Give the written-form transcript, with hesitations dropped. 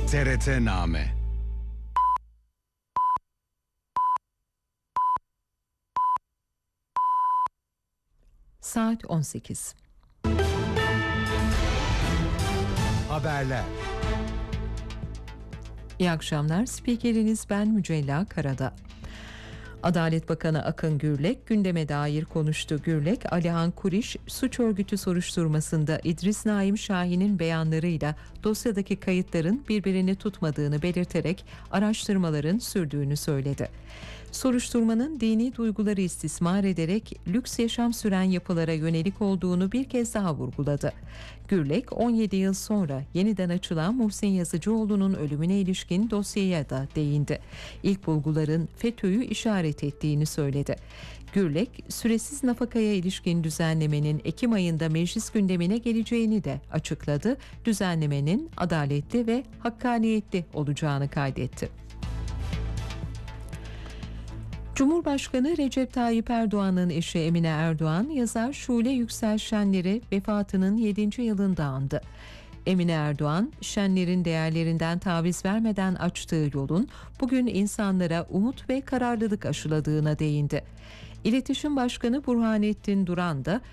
TRT-Name. Saat 18. Haberler. İyi akşamlar. Spikeriniz ben Mücella Karada. Adalet Bakanı Akın Gürlek gündeme dair konuştu. Gürlek, Alihan Kuriş suç örgütü soruşturmasında İdris Naim Şahin'in beyanlarıyla dosyadaki kayıtların birbirini tutmadığını belirterek araştırmaların sürdüğünü söyledi. Soruşturmanın dini duyguları istismar ederek lüks yaşam süren yapılara yönelik olduğunu bir kez daha vurguladı. Gürlek, 17 yıl sonra yeniden açılan Muhsin Yazıcıoğlu'nun ölümüne ilişkin dosyaya da değindi. İlk bulguların FETÖ'yü işaret ettiğini söyledi. Gürlek, süresiz nafakaya ilişkin düzenlemenin Ekim ayında meclis gündemine geleceğini de açıkladı. Düzenlemenin adaletli ve hakkaniyetli olacağını kaydetti. Cumhurbaşkanı Recep Tayyip Erdoğan'ın eşi Emine Erdoğan, yazar Şule Yüksel Şenler'i vefatının 7. yılında andı. Emine Erdoğan, Şenler'in değerlerinden taviz vermeden açtığı yolun bugün insanlara umut ve kararlılık aşıladığına değindi. İletişim Başkanı Burhanettin Duran da